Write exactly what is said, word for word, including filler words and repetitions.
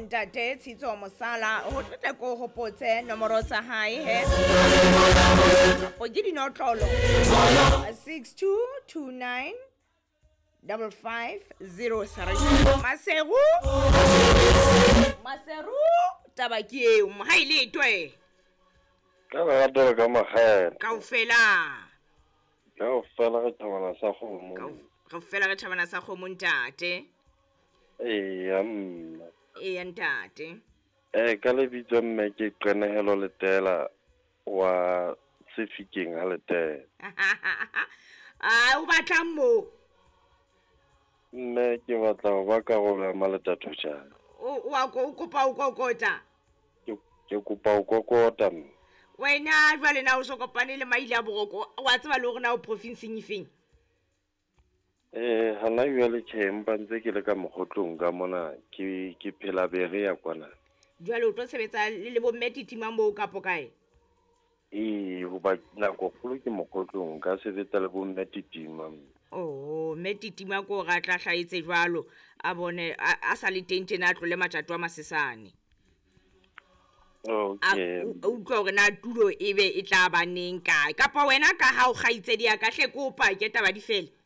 ntate Tshitso Mosala ho tle ko hopotse nomoro tsa hae he o ke di notlolo six two two nine double five zero three. Maseru Maseru taba ke e mo ha ile twe ka ba do ka magela ka o fela ka o fela ka thabana sa go mo ka o fela ka thabana sa go mo ntate eh am e ntate eh ka le bitso mme ke qenehelo letela wa sefikeng ha letela ah o batla mo mme ke batla go ba ka go la maletato jana o wa go kopa o kokota ke ke kopa o kokota mme wena jwale na o so kopane le maile a boroko wa tseba le gore na o province e feng eh hana yale tshempa ntse ke le ka mogotlong ka mona ke ke phela bere ya kwana jwale o tlo sebetsa le le bo mmetitima mo ka pokae eh ho ba nako kholo ke mogotlong ka sebetsa le bo mmetitima oh mmetitima ko ga tla hlaetse jwalo a bone a sa le teng tena tlo le matjato a masesane okay o tlo re na tulo ebe e tla ba neng kae kapa wena ka ha o gaitse dia ka hle kopa ke taba di fela